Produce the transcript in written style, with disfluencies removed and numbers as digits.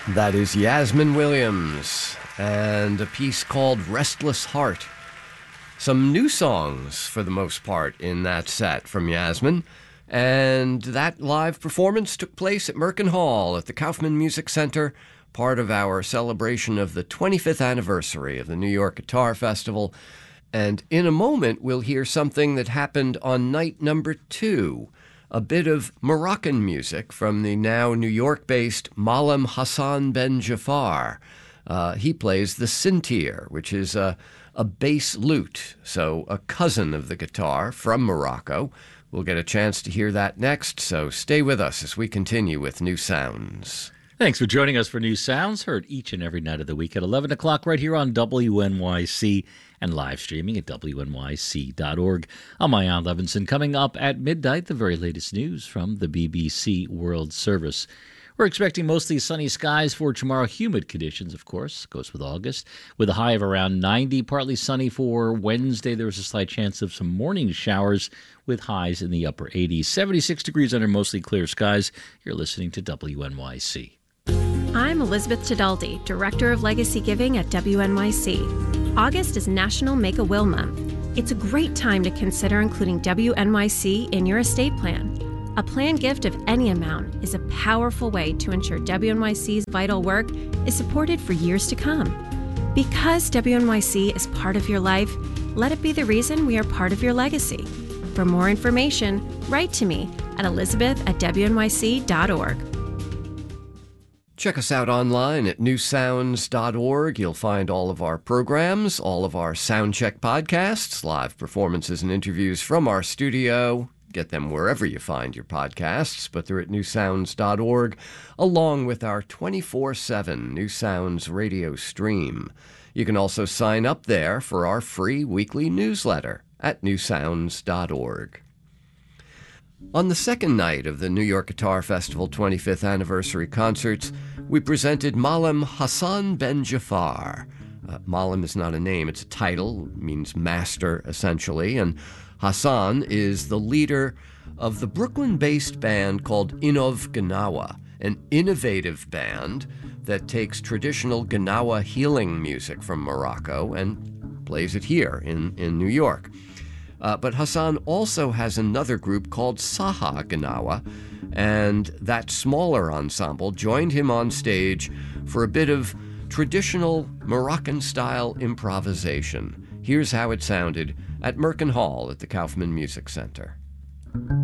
That is Yasmin Williams and a piece called Restless Heart. Some new songs, for the most part, in that set from Yasmin. And that live performance took place at Merkin Hall at the Kaufman Music Center, part of our celebration of the 25th anniversary of the New York Guitar Festival. And in a moment, we'll hear something that happened on night number 2, a bit of Moroccan music from the now New York-based Malam Hassan Ben Jafar. He plays the sintir, which is a bass lute, so a cousin of the guitar from Morocco. We'll get a chance to hear that next, so stay with us as we continue with New Sounds. Thanks for joining us for New Sounds, heard each and every night of the week at 11 o'clock right here on WNYC and live streaming at WNYC.org. I'm Ian Levinson. Coming up at midnight, the very latest news from the BBC World Service. We're expecting mostly sunny skies for tomorrow. Humid conditions, of course, goes with August, with a high of around 90. Partly sunny for Wednesday. There's a slight chance of some morning showers with highs in the upper 80s. 76 degrees under mostly clear skies. You're listening to WNYC. I'm Elizabeth Tedaldi, Director of Legacy Giving at WNYC. August is National Make-A-Will Month. It's a great time to consider including WNYC in your estate plan. A planned gift of any amount is a powerful way to ensure WNYC's vital work is supported for years to come. Because WNYC is part of your life, let it be the reason we are part of your legacy. For more information, write to me at elizabeth@WNYC.org. Check us out online at newsounds.org. You'll find all of our programs, all of our Soundcheck podcasts, live performances and interviews from our studio. Get them wherever you find your podcasts, but they're at newsounds.org, along with our 24/7 New Sounds radio stream. You can also sign up there for our free weekly newsletter at newsounds.org. On the second night of the New York Guitar Festival 25th anniversary concerts, we presented Malam Hassan Ben Jafar. Malam is not a name, it's a title, it means master, essentially, and Hassan is the leader of the Brooklyn-based band called Inov Gnawa, an innovative band that takes traditional Gnawa healing music from Morocco and plays it here in New York. But Hassan also has another group called Saha Gnawa, and that smaller ensemble joined him on stage for a bit of traditional Moroccan-style improvisation. Here's how it sounded at Merkin Hall at the Kaufman Music Center.